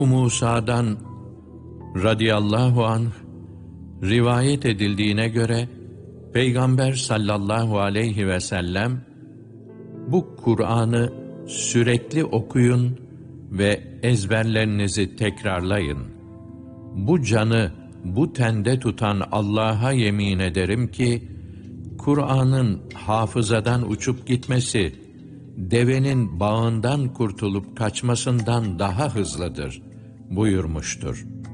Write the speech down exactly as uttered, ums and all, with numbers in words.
Musa'dan radıyallahu anh rivayet edildiğine göre Peygamber sallallahu aleyhi ve sellem bu Kur'an'ı sürekli okuyun ve ezberlerinizi tekrarlayın. Bu canı bu tende tutan Allah'a yemin ederim ki Kur'an'ın hafızadan uçup gitmesi devenin bağından kurtulup kaçmasından daha hızlıdır buyurmuştur.